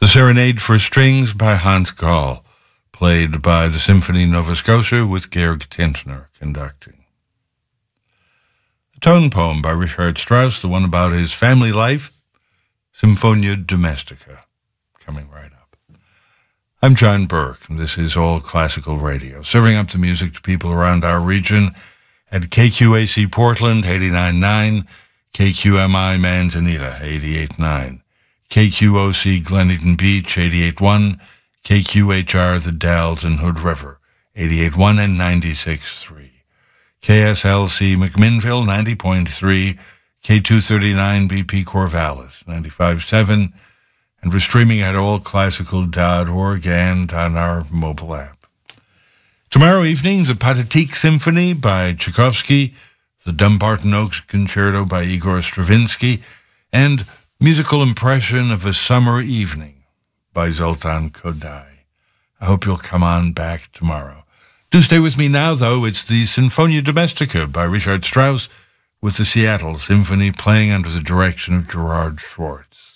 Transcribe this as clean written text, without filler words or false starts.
The Serenade for Strings by Hans Gall, played by the Symphony Nova Scotia with Georg Tintner conducting. The Tone Poem by Richard Strauss, the one about his family life, Symphonia Domestica, coming right up. I'm John Burke, and this is All Classical Radio, serving up the music to people around our region at KQAC Portland, 89.9, KQMI Manzanita, 88.9, KQOC Glenington Beach, 88.1, KQHR The Dalles and Hood River, 88.1 and 96.3, KSLC McMinnville, 90.3, K239 BP Corvallis, 95.7, and we're streaming at allclassical.org and on our mobile app. Tomorrow evening, the Pathetique Symphony by Tchaikovsky, the Dumbarton Oaks Concerto by Igor Stravinsky, and Musical Impression of a Summer Evening by Zoltan Kodály. I hope you'll come on back tomorrow. Do stay with me now, though. It's the Sinfonia Domestica by Richard Strauss with the Seattle Symphony playing under the direction of Gerard Schwartz.